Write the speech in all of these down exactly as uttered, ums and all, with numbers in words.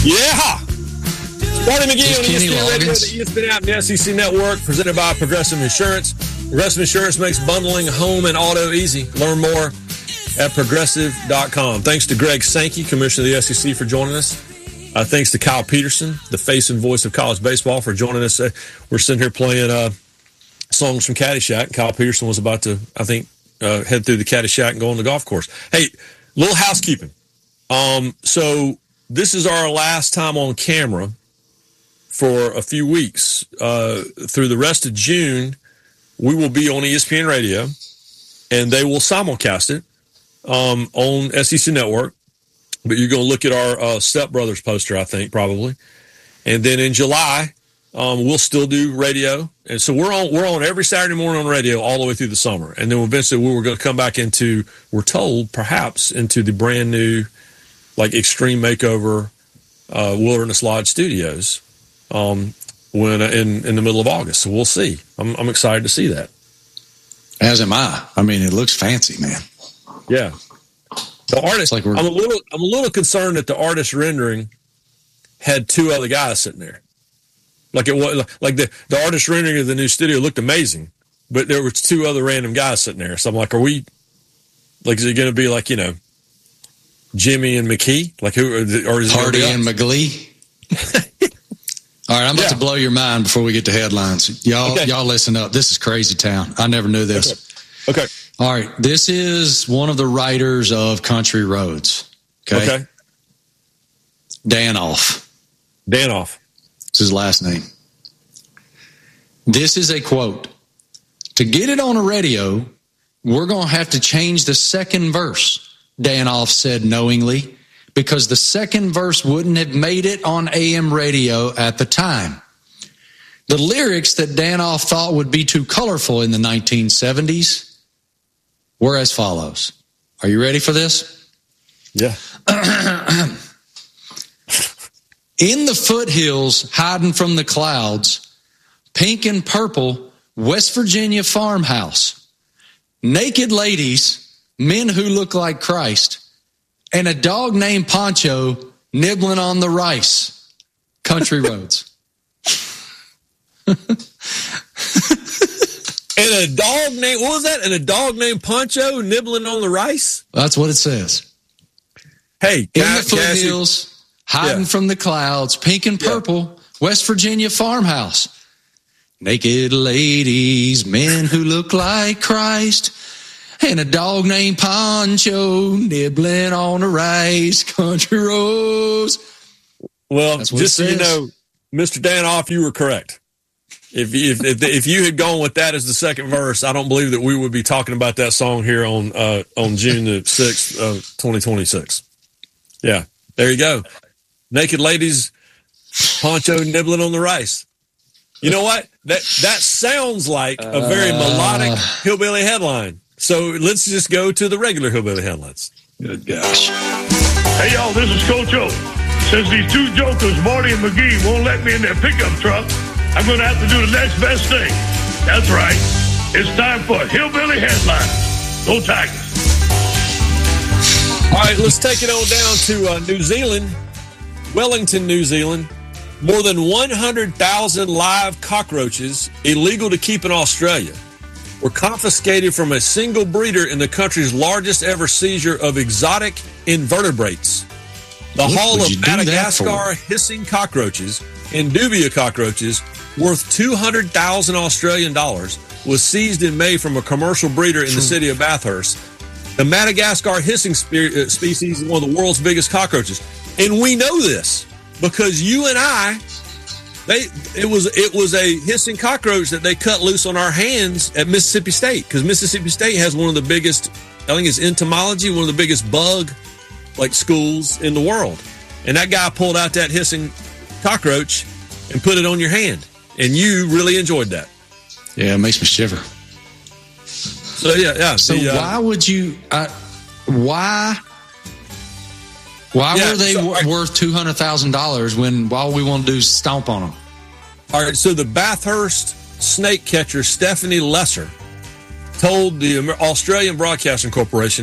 Yeah. Scotty McGee on E S P N Radio, the E S P N app, and the S E C Network, presented by Progressive Insurance. Progressive Insurance makes bundling home and auto easy. Learn more at progressive dot com. Thanks to Greg Sankey, Commissioner of the S E C, for joining us. Uh, thanks to Kyle Peterson, the face and voice of college baseball, for joining us. Uh, we're sitting here playing uh, songs from Caddyshack. Kyle Peterson was about to, I think, uh, head through the Caddyshack and go on the golf course. Hey, little housekeeping. Um, so this is our last time on camera for a few weeks. Uh, through the rest of June, we will be on E S P N Radio, and they will simulcast it um, on S E C Network. But you're going to look at our uh, Step Brothers poster, I think, probably. And then in July, um, we'll still do radio. And so we're on we're on every Saturday morning on radio all the way through the summer. And then eventually we were going to come back into, we're told, perhaps, into the brand new, like, Extreme Makeover uh, Wilderness Lodge Studios. Um, when uh, in in the middle of August, so we'll see. I'm I'm excited to see that. As am I. I mean, it looks fancy, man. Yeah, the artist. Like we're, I'm a little I'm a little concerned that the artist rendering had two other guys sitting there. Like it was like the the artist rendering of the new studio looked amazing, but there were two other random guys sitting there. So I'm like, are we like? Is it going to be like, you know, Jimmy and McKee? Like who? Or is it Hardy and McGlee? All right, I'm about yeah. to blow your mind before we get to headlines. Y'all, okay. y'all listen up. This is crazy town. I never knew this. Okay. okay. All right. This is one of the writers of Country Roads. Okay. Okay. Danoff. Danoff. It's his last name. This is a quote. To get it on a radio, we're going to have to change the second verse, Danoff said knowingly, because the second verse wouldn't have made it on A M radio at the time. The lyrics that Danoff thought would be too colorful in the nineteen seventies were as follows. Are you ready for this? Yeah. In the foothills, hiding from the clouds, pink and purple, West Virginia farmhouse, naked ladies, men who look like Christ, and a dog named Poncho nibbling on the rice. Country Roads. And a dog named, what was that? And a dog named Poncho nibbling on the rice? That's what it says. Hey, in the foothills, hiding yeah. from the clouds, pink and purple, yeah. West Virginia farmhouse. Naked ladies, men who look like Christ, and a dog named Poncho nibbling on the rice. Country Roads. Well, just so you know, Mister Danoff, you were correct. If, if if if you had gone with that as the second verse, I don't believe that we would be talking about that song here on uh, on June the sixth of twenty twenty-six. Yeah, there you go. Naked ladies, Poncho nibbling on the rice. You know what? That that sounds like a very uh, melodic hillbilly headline. So let's just go to the regular hillbilly headlines. Good gosh. Hey, y'all, this is Coach O. Since these two jokers, Marty and McGee, won't let me in their pickup truck, I'm going to have to do the next best thing. That's right. It's time for Hillbilly Headlines. Go Tigers. All right, let's take it on down to uh, New Zealand, Wellington, New Zealand. More than one hundred thousand live cockroaches, illegal to keep in Australia, were confiscated from a single breeder in the country's largest ever seizure of exotic invertebrates. The what haul of Madagascar for? hissing cockroaches, Indubia cockroaches, worth two hundred thousand Australian dollars, was seized in May from a commercial breeder in the city of Bathurst. The Madagascar hissing spe- species is one of the world's biggest cockroaches. And we know this because you and I, they it was it was a hissing cockroach that they cut loose on our hands at Mississippi State, because Mississippi State has one of the biggest, I think it's entomology, one of the biggest bug like schools in the world. And that guy pulled out that hissing cockroach and put it on your hand. And you really enjoyed that. Yeah, it makes me shiver. So, yeah, yeah. So, the, uh, why would you, uh, why, why yeah, were they so, w- worth two hundred thousand dollars when all we want to do is stomp on them? All right, so the Bathurst snake catcher, Stephanie Lesser, told the Australian Broadcasting Corporation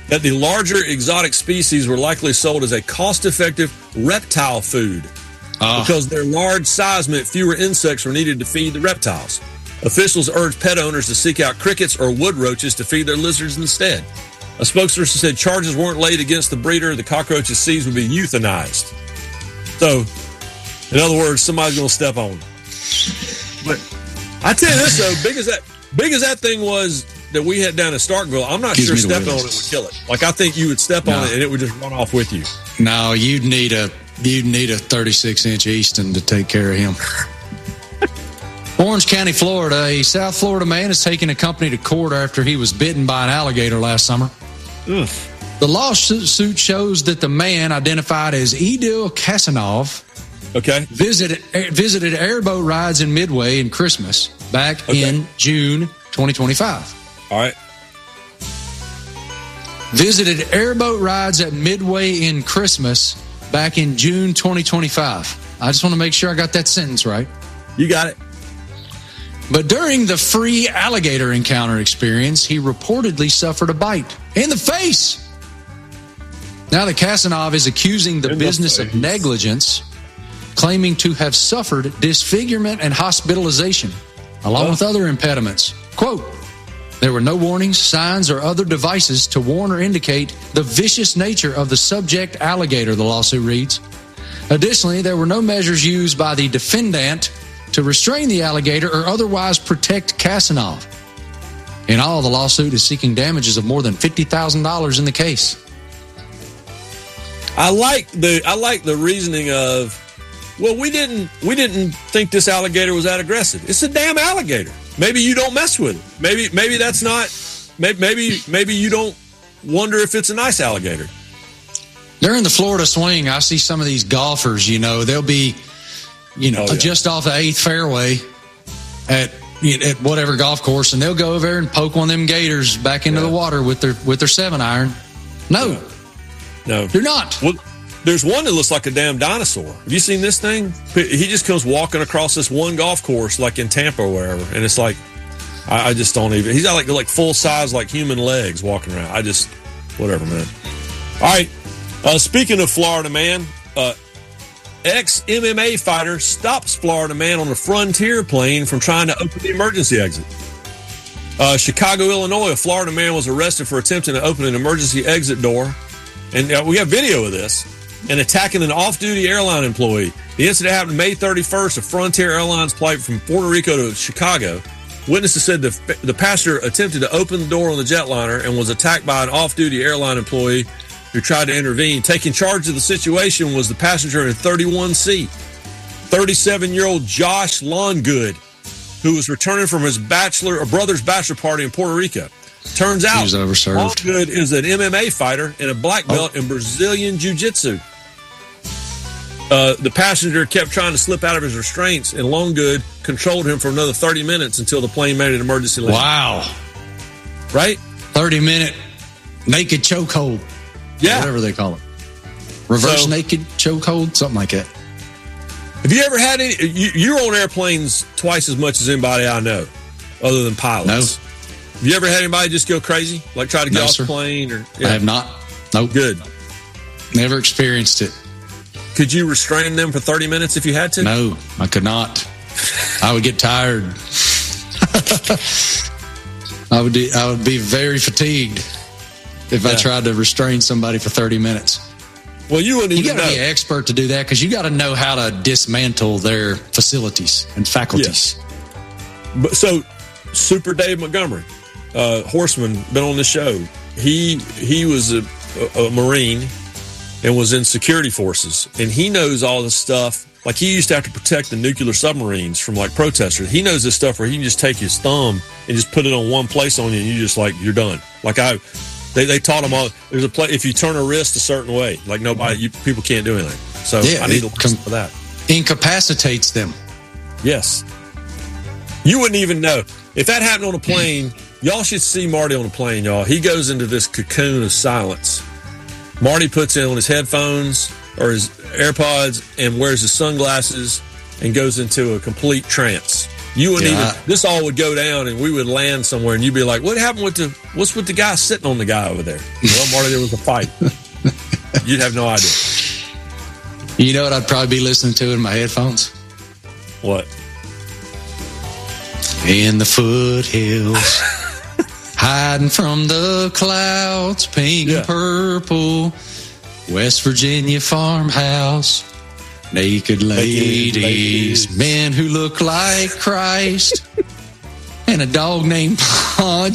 that the larger exotic species were likely sold as a cost-effective reptile food uh. because their large size meant fewer insects were needed to feed the reptiles. Officials urged pet owners to seek out crickets or wood roaches to feed their lizards instead. A spokesperson said charges weren't laid against the breeder. The cockroaches seized would be euthanized. So, in other words, somebody's going to step on them. But I tell you this, though, big as that, big as that thing was that we had down in Starkville, I'm not Gives sure stepping on it would kill it. Like, I think you would step no. on it and it would just run off with you. No, you'd need a you'd need a thirty-six inch Easton to take care of him. Orange County, Florida. A South Florida man is taking a company to court after he was bitten by an alligator last summer. Ugh. The lawsuit shows that the man, identified as Edil Kasanov, okay, visited visited airboat rides in Midway in Christmas back okay. in June twenty twenty-five. All right. Visited airboat rides at Midway in Christmas back in June twenty twenty-five. I just want to make sure I got that sentence right. You got it. But during the free alligator encounter experience, he reportedly suffered a bite in the face. Now the Kasanov is accusing the in business the of negligence, claiming to have suffered disfigurement and hospitalization, along oh. with other impediments. Quote, there were no warnings, signs, or other devices to warn or indicate the vicious nature of the subject alligator, the lawsuit reads. Additionally, there were no measures used by the defendant to restrain the alligator or otherwise protect Kasanov. In all, the lawsuit is seeking damages of more than fifty thousand dollars in the case. I like the I like the reasoning of, well, we didn't we didn't think this alligator was that aggressive. It's a damn alligator. Maybe you don't mess with it. Maybe maybe that's not. Maybe maybe maybe you don't wonder if it's a nice alligator. During the Florida swing, I see some of these golfers. You know, they'll be, you know, oh, yeah. just off the eighth fairway at at whatever golf course, and they'll go over there and poke one of them gators back into yeah. the water with their with their seven iron. No. Yeah. No, you're not. Well, there's one that looks like a damn dinosaur. Have you seen this thing? He just comes walking across this one golf course, like in Tampa or wherever, and it's like, I, I just don't even. He's got like like full size, like human legs walking around. I just, whatever, man. All right. Uh, speaking of Florida man, uh, ex-M M A fighter stops Florida man on a Frontier plane from trying to open the emergency exit. Uh, Chicago, Illinois, a Florida man was arrested for attempting to open an emergency exit door. And uh, we have video of this, and attacking an off-duty airline employee. The incident happened May thirty-first. A Frontier Airlines flight from Puerto Rico to Chicago. Witnesses said the, the passenger attempted to open the door on the jetliner and was attacked by an off-duty airline employee who tried to intervene. Taking charge of the situation was the passenger in thirty-one C, thirty-seven-year-old Josh Longgood, who was returning from his bachelor or brother's bachelor party in Puerto Rico. Turns out, Longgood is an M M A fighter and a black belt oh. in Brazilian Jiu-Jitsu. Uh, the passenger kept trying to slip out of his restraints, and Longgood controlled him for another thirty minutes until the plane made an emergency landing. Wow. Right? thirty-minute naked chokehold. Yeah. Whatever they call it. Reverse so, naked chokehold, something like that. Have you ever had any... You, you're on airplanes twice as much as anybody I know, other than pilots. No. Have you ever had anybody just go crazy? Like try to get no, off sir. the plane? Or yeah. I have not. Nope. Good. Never experienced it. Could you restrain them for thirty minutes if you had to? No, I could not. I would get tired. I would be, I would be very fatigued if yeah. I tried to restrain somebody for thirty minutes. Well, you wouldn't even You got to know. be an expert to do that because you got to know how to dismantle their facilities and faculties. Yeah. But so, Super Dave Montgomery, uh, horseman, been on the show. He he was a, a, a Marine and was in security forces, and he knows all this stuff. Like he used to have to protect the nuclear submarines from like protesters. He knows this stuff where he can just take his thumb and just put it on one place on you, and you just like you're done. Like I, they they taught him all. There's a play if you turn a wrist a certain way, like nobody, you, people can't do anything. So yeah, I need to listen for that. Incapacitates them. Yes, you wouldn't even know if that happened on a plane. Y'all should see Marty on a plane, y'all. He goes into this cocoon of silence. Marty puts in on his headphones or his AirPods and wears his sunglasses and goes into a complete trance. You wouldn't Yeah. even. This all would go down, and we would land somewhere, and you'd be like, "What happened with the? What's with the guy sitting on the guy over there?" Well, Marty, there was a fight. You'd have no idea. You know what I'd probably be listening to in my headphones? What? In the foothills, hiding from the clouds, pink Yeah. and purple, West Virginia farmhouse, naked ladies, ladies. men who look like Christ, and a dog named Poncho.